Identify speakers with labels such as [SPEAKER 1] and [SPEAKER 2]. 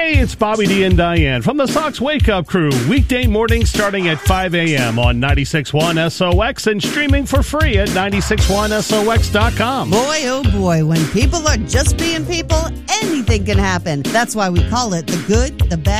[SPEAKER 1] Hey, it's Bobby D and Diane from the Sox Wake Up Crew. Weekday mornings starting at 5 a.m. on 96.1 SOX and streaming for free at 96.1SOX.com.
[SPEAKER 2] Boy, oh boy, when people are just being people, anything can happen. That's why we call it the good, the bad,